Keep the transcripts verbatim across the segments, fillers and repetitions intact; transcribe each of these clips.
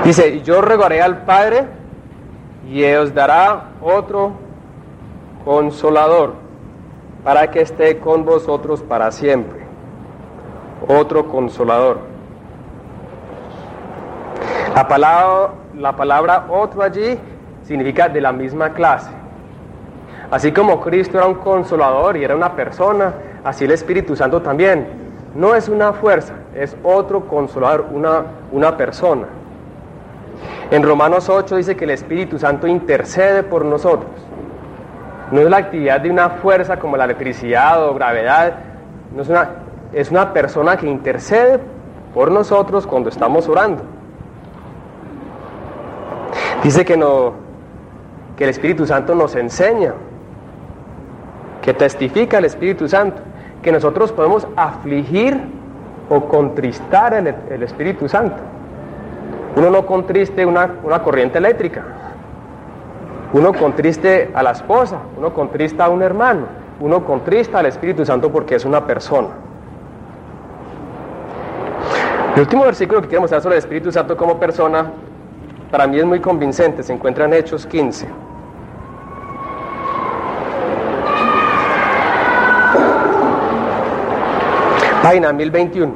Dice, y yo rogaré al Padre y Él os dará otro consolador para que esté con vosotros para siempre. Otro consolador. La palabra, la palabra otro allí significa de la misma clase. Así como Cristo era un consolador y era una persona, así el Espíritu Santo también. No es una fuerza, es otro consolador, una, una persona. En Romanos ocho dice que el Espíritu Santo intercede por nosotros. No es la actividad de una fuerza como la electricidad o gravedad, no es una, es una persona que intercede por nosotros cuando estamos orando. Dice que, no, que el Espíritu Santo nos enseña, que testifica el Espíritu Santo, que nosotros podemos afligir o contristar el, el Espíritu Santo. Uno no contriste una, una corriente eléctrica, uno contriste a la esposa, uno contrista a un hermano, uno contrista al Espíritu Santo porque es una persona. El último versículo que quiero mostrar sobre el Espíritu Santo como persona, para mí es muy convincente, se encuentra en Hechos quince. Página mil veintiuno.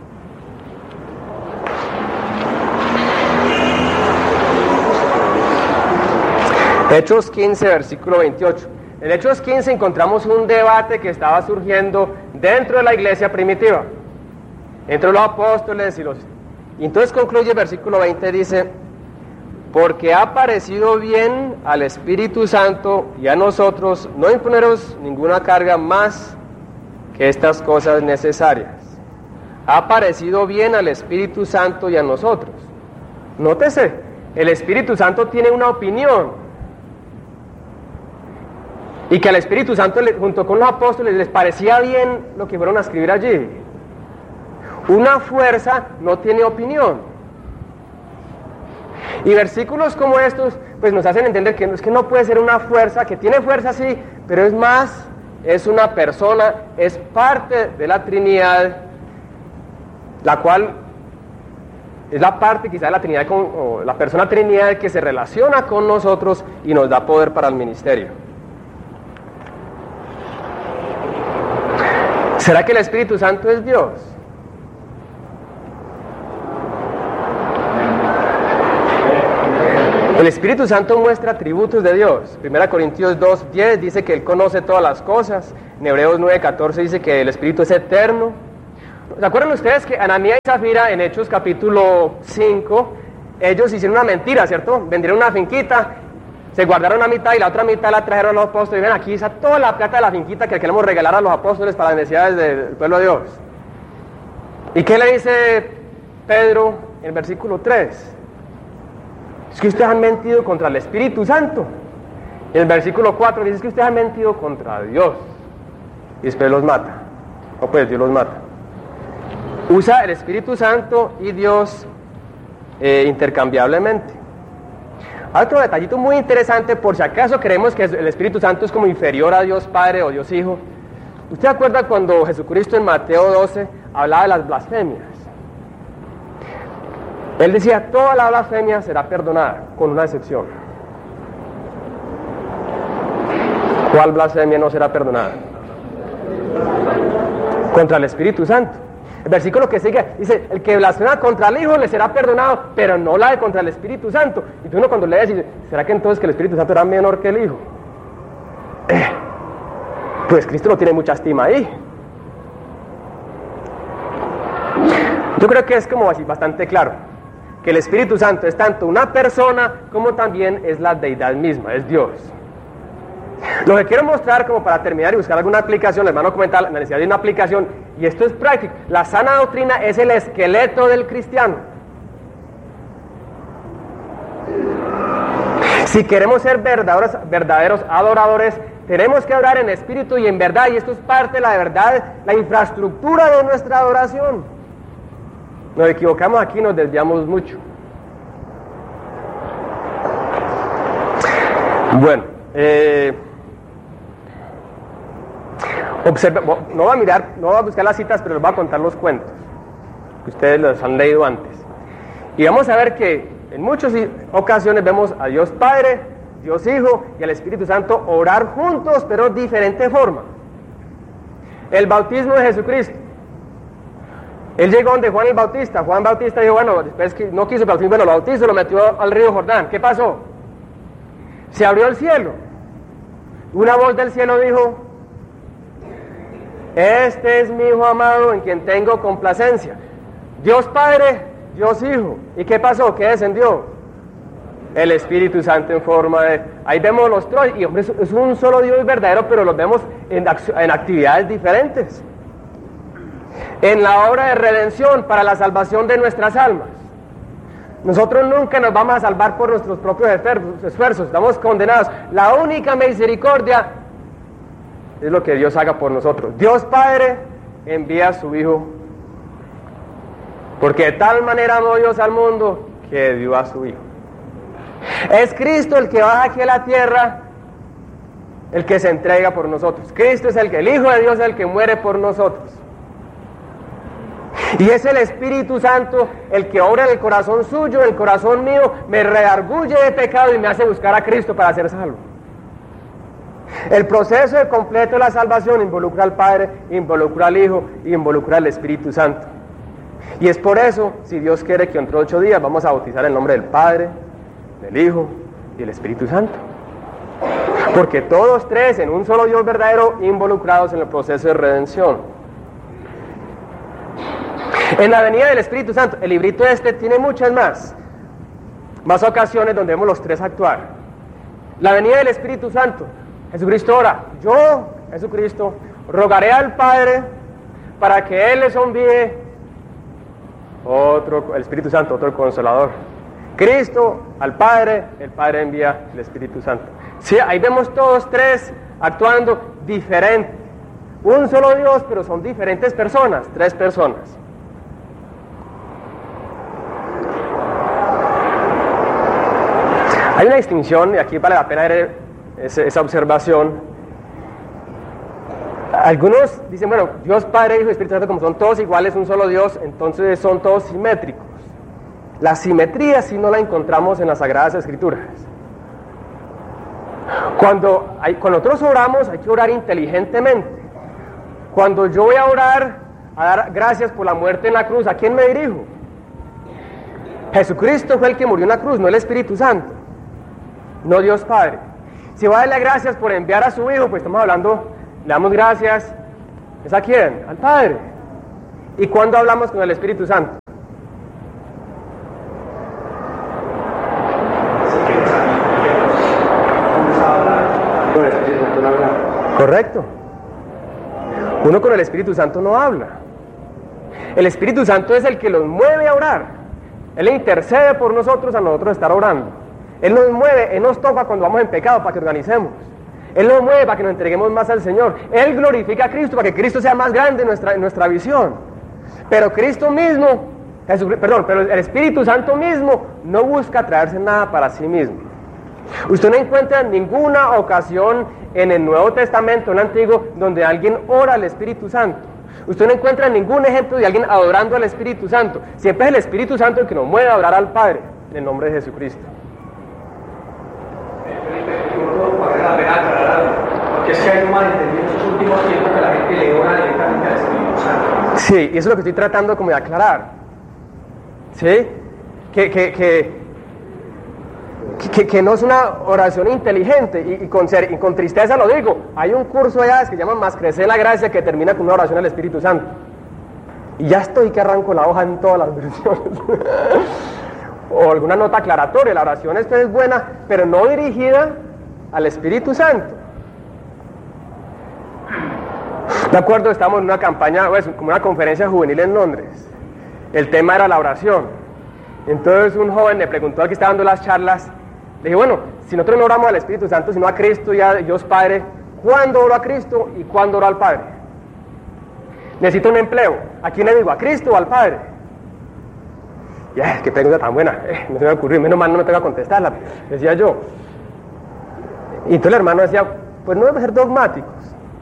Hechos quince, versículo veintiocho. En Hechos quince encontramos un debate que estaba surgiendo dentro de la iglesia primitiva, entre los apóstoles y los... Y entonces concluye el versículo veinte, dice, porque ha parecido bien al Espíritu Santo y a nosotros no imponeros ninguna carga más que estas cosas necesarias. Ha parecido bien al Espíritu Santo y a nosotros. Nótese, el Espíritu Santo tiene una opinión. Y que al Espíritu Santo, junto con los apóstoles, les parecía bien lo que fueron a escribir allí. Una fuerza no tiene opinión. Y versículos como estos, pues nos hacen entender que, es que no puede ser una fuerza, que tiene fuerza sí, pero es más, es una persona, es parte de la Trinidad, la cual es la parte quizá de la Trinidad, con, o la persona Trinidad que se relaciona con nosotros y nos da poder para el ministerio. ¿Será que el Espíritu Santo es Dios? El Espíritu Santo muestra atributos de Dios. Primera Corintios dos, diez dice que Él conoce todas las cosas. En Hebreos nueve, catorce dice que el Espíritu es eterno. ¿Se acuerdan ustedes que Ananías y Zafira en Hechos capítulo cinco, ellos hicieron una mentira, ¿cierto? Vendieron una finquita, se guardaron la mitad y la otra mitad la trajeron a los apóstoles. Y ven, aquí está toda la plata de la finquita que queremos regalar a los apóstoles para las necesidades del pueblo de Dios. ¿Y qué le dice Pedro en el versículo tres? Es que ustedes han mentido contra el Espíritu Santo. En el versículo cuatro dice que ustedes han mentido contra Dios. Y después los mata. O pues Dios los mata. Usa el Espíritu Santo y Dios eh, intercambiablemente. Otro detallito muy interesante, por si acaso creemos que el Espíritu Santo es como inferior a Dios Padre o Dios Hijo. ¿Usted acuerda cuando Jesucristo en Mateo doce hablaba de las blasfemias? Él decía, toda la blasfemia será perdonada, con una excepción. ¿Cuál blasfemia no será perdonada? Contra el Espíritu Santo. El versículo que sigue dice, el que blasfema contra el Hijo le será perdonado, pero no la de contra el Espíritu Santo. Y uno cuando lee dice, ¿será que entonces que el Espíritu Santo era menor que el Hijo? Eh, pues Cristo no tiene mucha estima ahí. Yo creo que es como así bastante claro, que el Espíritu Santo es tanto una persona como también es la deidad misma, es Dios. Lo que quiero mostrar, como para terminar y buscar alguna aplicación, les van a comentar la necesidad de una aplicación, y esto es práctico. La sana doctrina es el esqueleto del cristiano. Si queremos ser verdaderos, verdaderos adoradores, tenemos que orar en espíritu y en verdad, y esto es parte de la verdad, la infraestructura de nuestra adoración. Nos equivocamos aquí, nos desviamos mucho. Bueno, eh, observe, no voy a mirar, no voy a buscar las citas, pero les voy a contar los cuentos que ustedes los han leído antes. Y vamos a ver que en muchas ocasiones vemos a Dios Padre, Dios Hijo y al Espíritu Santo orar juntos, pero de diferente forma. El bautismo de Jesucristo. Él llegó donde Juan el Bautista. Juan Bautista dijo, bueno, después que no quiso el bautismo, bueno, lo bautizó, lo metió al río Jordán. ¿Qué pasó? Se abrió el cielo. Una voz del cielo dijo, este es mi Hijo amado en quien tengo complacencia. Dios Padre, Dios Hijo. ¿Y qué pasó? ¿Qué descendió? El Espíritu Santo en forma de... Ahí vemos los tres, y hombre, es un solo Dios verdadero, pero los vemos en, en actividades diferentes. En la obra de redención para la salvación de nuestras almas. Nosotros nunca nos vamos a salvar por nuestros propios esfuerzos, estamos condenados. La única misericordia es lo que Dios haga por nosotros. Dios Padre envía a su Hijo, porque de tal manera amó Dios al mundo que dio a su Hijo. Es Cristo el que baja aquí a la tierra, el que se entrega por nosotros. Cristo es el que, el Hijo de Dios es el que muere por nosotros. Y es el Espíritu Santo el que obra en el corazón suyo, en el corazón mío, me redarguye de pecado y me hace buscar a Cristo para ser salvo. El proceso de completo de la salvación involucra al Padre, involucra al Hijo y involucra al Espíritu Santo. Y es por eso, si Dios quiere, que entre ocho días vamos a bautizar en nombre del Padre, del Hijo y del Espíritu Santo. Porque todos tres, en un solo Dios verdadero, involucrados en el proceso de redención. En la venida del Espíritu Santo, el librito este tiene muchas más, más ocasiones donde vemos los tres actuar. La venida del Espíritu Santo, Jesucristo ora, yo, Jesucristo, rogaré al Padre para que Él les envíe otro, el Espíritu Santo, otro consolador. Cristo al Padre, el Padre envía el Espíritu Santo. Sí, ahí vemos todos tres actuando diferente. Un solo Dios, pero son diferentes personas, tres personas. Hay una distinción, y aquí vale la pena ver esa observación. Algunos dicen, bueno, Dios Padre, Hijo y Espíritu Santo, como son todos iguales, un solo Dios, entonces son todos simétricos. La simetría sí no la encontramos en las Sagradas Escrituras. Cuando, hay, cuando nosotros oramos, hay que orar inteligentemente. Cuando yo voy a orar, a dar gracias por la muerte en la cruz, ¿a quién me dirijo? Jesucristo fue el que murió en la cruz, no el Espíritu Santo, no Dios Padre. Si voy a darle gracias por enviar a su Hijo, pues estamos hablando, le damos gracias, ¿es a quién? Al Padre. ¿Y cuándo hablamos con el Espíritu Santo? Correcto. Uno con el Espíritu Santo no habla. El Espíritu Santo es el que los mueve a orar. Él intercede por nosotros a nosotros estar orando. Él nos mueve, Él nos toca cuando vamos en pecado para que organicemos. Él nos mueve para que nos entreguemos más al Señor. Él glorifica a Cristo para que Cristo sea más grande en nuestra, en nuestra visión. Pero Cristo mismo, Jesús, perdón, pero el Espíritu Santo mismo no busca traerse nada para sí mismo. Usted no encuentra ninguna ocasión en el Nuevo Testamento, en el Antiguo, donde alguien ora al Espíritu Santo. Usted no encuentra ningún ejemplo de alguien adorando al Espíritu Santo. Siempre es el Espíritu Santo el que nos mueve a adorar al Padre, en el nombre de Jesucristo. Porque es que hay un malentendido en estos últimos tiempos que la gente le ora directamente al Espíritu Santo. Sí, y eso es lo que estoy tratando como de aclarar. ¿Sí? Que, que, que, que, que no es una oración inteligente, y, y, con ser, y con tristeza lo digo. Hay un curso allá que se llama Más Crecer en la Gracia, que termina con una oración al Espíritu Santo. Y ya estoy que arranco la hoja en todas las versiones. O alguna nota aclaratoria. La oración esta es buena, pero no dirigida al Espíritu Santo. De acuerdo, estamos en una campaña, pues, como una conferencia juvenil en Londres. El tema era la oración. Entonces un joven le preguntó al que estaba dando las charlas, le dije, bueno, si nosotros no oramos al Espíritu Santo, sino a Cristo y a Dios Padre, ¿cuándo oro a Cristo y cuándo oro al Padre? Necesito un empleo. ¿A quién le digo? ¿A Cristo o al Padre? Ya, qué pregunta tan buena. Eh, no se me ocurrió, menos mal no me tengo que contestarla, decía yo. Y entonces el hermano decía, pues no debe ser dogmáticos.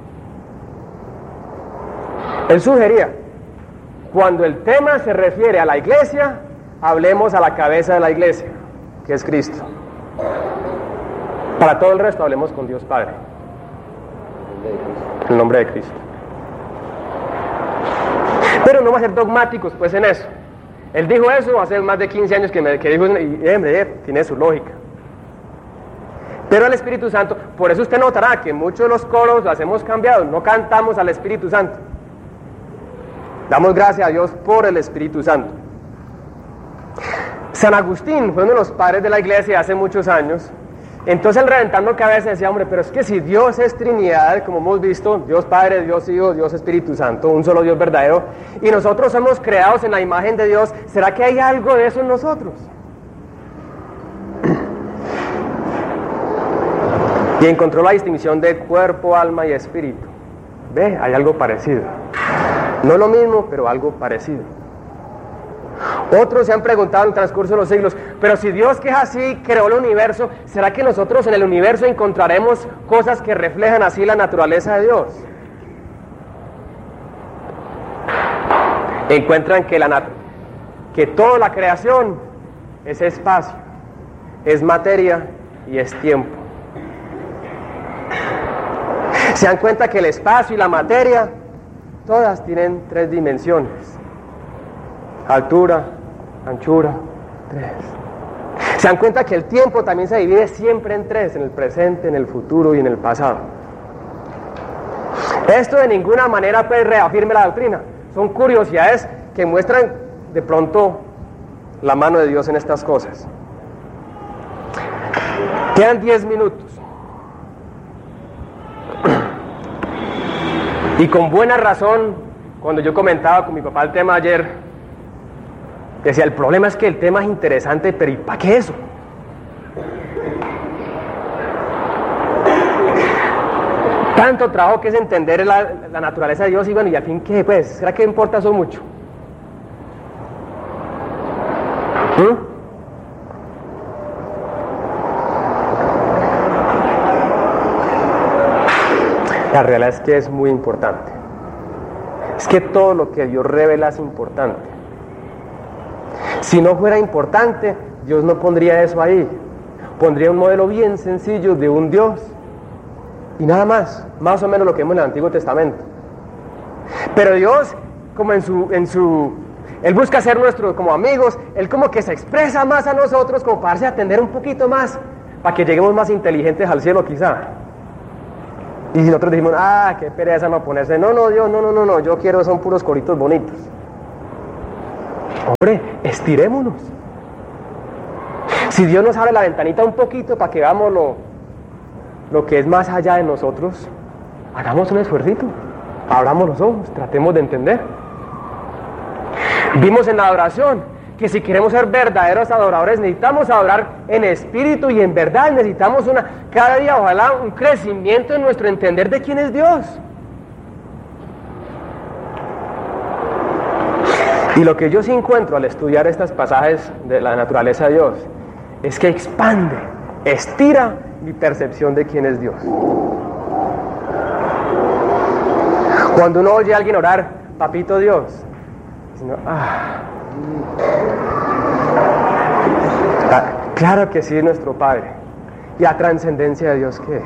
Él sugería, cuando el tema se refiere a la iglesia, hablemos a la cabeza de la iglesia. que es Cristo. Para todo el resto hablemos con Dios Padre. En el nombre de Cristo. Pero no vamos a ser dogmáticos pues en eso. Él dijo eso hace más de quince años que, me, que dijo, y hombre, tiene su lógica. Pero el Espíritu Santo, por eso usted notará que muchos de los coros los hemos cambiado, no cantamos al Espíritu Santo. Damos gracias a Dios por el Espíritu Santo. San Agustín fue uno de los padres de la iglesia hace muchos años. Entonces él reventando cabeza decía, hombre, pero es que si Dios es Trinidad, como hemos visto, Dios Padre, Dios Hijo, Dios Espíritu Santo, un solo Dios verdadero, y nosotros somos creados en la imagen de Dios, ¿será que hay algo de eso en nosotros? Y encontró la distinción de cuerpo, alma y espíritu. Ve, hay algo parecido. No lo mismo, pero algo parecido. Otros se han preguntado en el transcurso de los siglos, pero si Dios, que es así, creó el universo, ¿será que nosotros en el universo encontraremos cosas que reflejan así la naturaleza de Dios? Encuentran que, la nat- que toda la creación es espacio, es materia y es tiempo. Se dan cuenta que el espacio y la materia, todas tienen tres dimensiones. Altura, anchura, tres. Se dan cuenta que el tiempo también se divide siempre en tres, en el presente, en el futuro y en el pasado. Esto de ninguna manera puede reafirmar la doctrina. Son curiosidades que muestran de pronto la mano de Dios en estas cosas. Quedan diez minutos. Y con buena razón, cuando yo comentaba con mi papá el tema ayer, decía, el problema es que el tema es interesante, pero ¿y para qué eso? Tanto trabajo que es entender la, la naturaleza de Dios y bueno, ¿y al fin qué? Pues, ¿será que importa eso mucho? ¿Mm? La realidad es que es muy importante. Es que todo lo que Dios revela es importante. Si no fuera importante, Dios no pondría eso ahí. Pondría un modelo bien sencillo de un Dios y nada más, más o menos lo que vemos en el Antiguo Testamento. Pero Dios, como en su, en su, Él busca ser nuestros como amigos, Él como que se expresa más a nosotros, como para darse a atender un poquito más, para que lleguemos más inteligentes al cielo quizá. Y si nosotros decimos, ah, qué pereza no ponerse, no, no, Dios, no, no, no, no, yo quiero, son puros coritos bonitos. Hombre, estirémonos. Si Dios nos abre la ventanita un poquito para que veamos lo, lo que es más allá de nosotros, hagamos un esfuercito, abramos los ojos, tratemos de entender. Vimos en la adoración que si queremos ser verdaderos adoradores necesitamos adorar en espíritu y en verdad, necesitamos una, cada día ojalá un crecimiento en nuestro entender de quién es Dios. Y lo que yo sí encuentro al estudiar estos pasajes de la naturaleza de Dios es que expande, estira mi percepción de quién es Dios. Cuando uno oye a alguien orar, papito Dios, sino, ah, ah, claro que sí es nuestro Padre. ¿Y la trascendencia de Dios qué?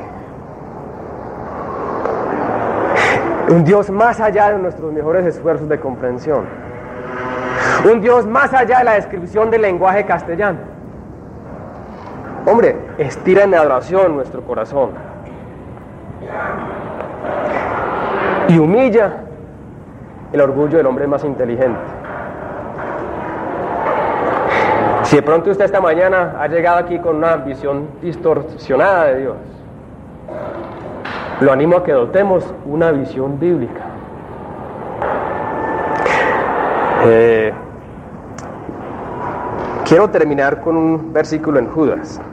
Un Dios más allá de nuestros mejores esfuerzos de comprensión. Un Dios más allá de la descripción del lenguaje castellano. Hombre, estira en adoración nuestro corazón. Y humilla el orgullo del hombre más inteligente. Si de pronto usted esta mañana ha llegado aquí con una visión distorsionada de Dios, lo animo a que adoptemos una visión bíblica. Eh, quiero terminar con un versículo en Judas.